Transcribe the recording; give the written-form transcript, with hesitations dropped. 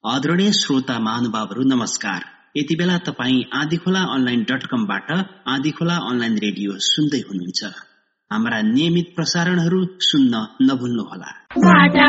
आदरणीय श्रोता महानुभावहरू नमस्कार। यति बेला तपाई आँधीखोला online.com-बाट आँधीखोला अनलाइन रेडियो सुन्दै हुनुहुन्छ। हाम्रा नियमित प्रसारणहरू सुन्न नभुल्नुहोला।